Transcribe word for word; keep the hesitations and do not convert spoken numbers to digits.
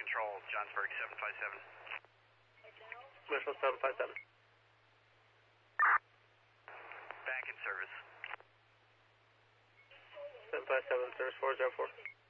Control, Johnsburg seven five seven. Commercial seven five seven. Back in service. seven five seven, service four zero four.